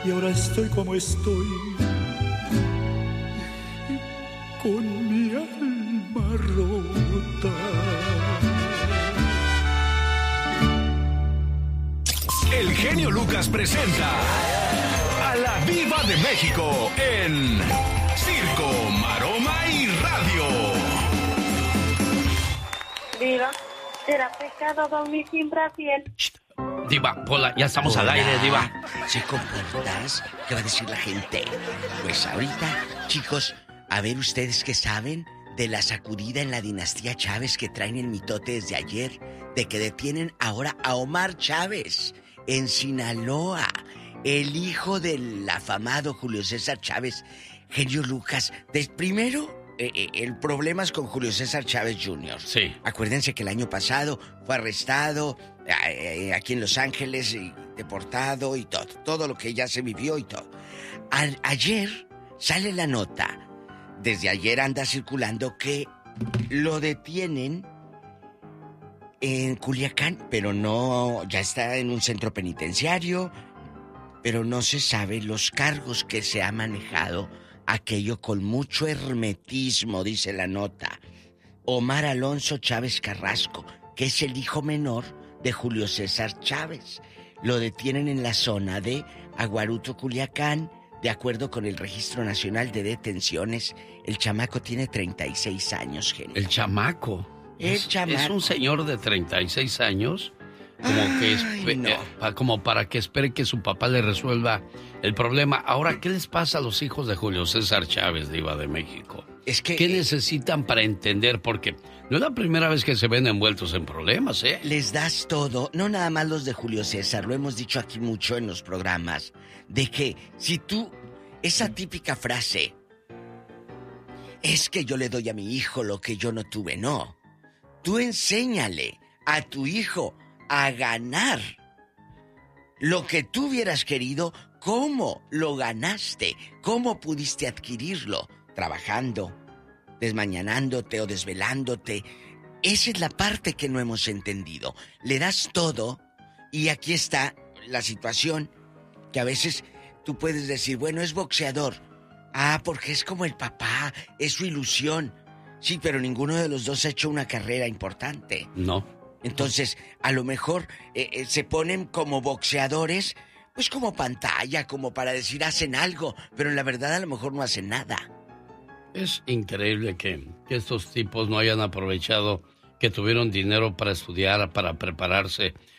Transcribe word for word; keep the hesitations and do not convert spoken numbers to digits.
y ahora estoy como estoy, con mi alma rota. El genio Lucas presenta a la Diva de México en Circo, Maroma y Radio. Diva, ¿será pecado dormir sin brasier? Diva, hola, ya estamos Hola. al aire, Diva. ¿Se comportas? ¿Qué va a decir la gente? Pues ahorita, chicos, a ver ustedes qué saben de la sacudida en la dinastía Chávez que traen el mitote desde ayer, de que detienen ahora a Omar Chávez en Sinaloa, el hijo del afamado Julio César Chávez. Genio Lucas, de, primero, eh, eh, el problema es con Julio César Chávez junior Sí. Acuérdense que el año pasado fue arrestado eh, aquí en Los Ángeles, y deportado y todo, todo lo que ya se vivió y todo. A, ayer sale la nota, desde ayer anda circulando que lo detienen en Culiacán, pero no, ya está en un centro penitenciario, pero no se sabe los cargos que se ha manejado, aquello con mucho hermetismo, dice la nota. Omar Alonso Chávez Carrasco, que es el hijo menor de Julio César Chávez, lo detienen en la zona de Aguaruto, Culiacán, de acuerdo con el Registro Nacional de Detenciones. El chamaco tiene treinta y seis años, genio. El chamaco. El es, chamaco. Es un señor de treinta y seis años, como Ay, que espe- no. eh, como para que espere que su papá le resuelva el problema. Ahora, ¿qué les pasa a los hijos de Julio César Chávez, Diva de México? Es que, ¿Qué necesitan para entender? Porque no es la primera vez que se ven envueltos en problemas, ¿eh? Les das todo, no nada más los de Julio César, lo hemos dicho aquí mucho en los programas, de que si tú, esa típica frase, es que yo le doy a mi hijo lo que yo no tuve, no. Tú enséñale a tu hijo a ganar lo que tú hubieras querido, cómo lo ganaste, cómo pudiste adquirirlo, trabajando, desmañanándote o desvelándote. Esa es la parte que no hemos entendido. Le das todo y aquí está la situación que a veces tú puedes decir, bueno, es boxeador. Ah, porque es como el papá, es su ilusión. Sí, pero ninguno de los dos ha hecho una carrera importante. No. Entonces, a lo mejor eh, eh, se ponen como boxeadores, pues como pantalla, como para decir hacen algo, pero en la verdad a lo mejor no hacen nada. Es increíble que, que estos tipos no hayan aprovechado que tuvieron dinero para estudiar, para prepararse